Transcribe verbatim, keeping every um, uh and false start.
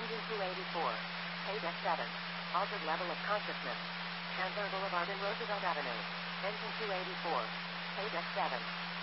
Engine two eighty-four. Page F seven. Altered level of consciousness. Chandler Boulevard and Roosevelt Avenue. Engine two eighty-four. Page F seven.